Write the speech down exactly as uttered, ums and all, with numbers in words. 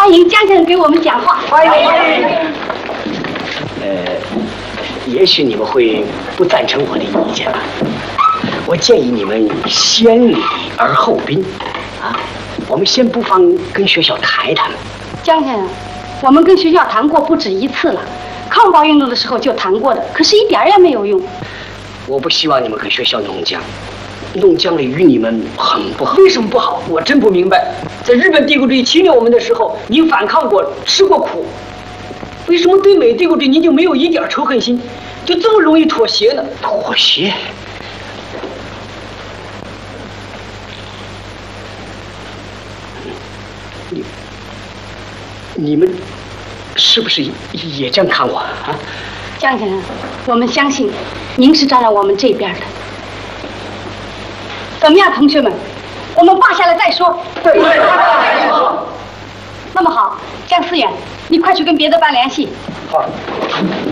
欢迎江先生给我们讲话。 欢迎。呃，也许你们会不赞成我的意见吧。我建议你们先礼而后兵，啊，我们先不妨跟学校谈一谈。 江先生，我们跟学校谈过不止一次了，抗暴运动的时候就谈过的，可是一点也没有用。 我不希望你们跟学校弄僵。弄僵了与你们很不好。 为什么不好？我真不明白。在日本帝国主义侵略我们的时候，您反抗过，吃过苦，为什么对美帝国主义您就没有一点仇恨心，就这么容易妥协呢？ 妥协？你你们是不是也这样看我啊？ 江先生，我们相信您是站在我们这边的。怎么样，同学们？我们罢下来再说。 对。 那么好，江思远，你快去跟别的班联系。 好。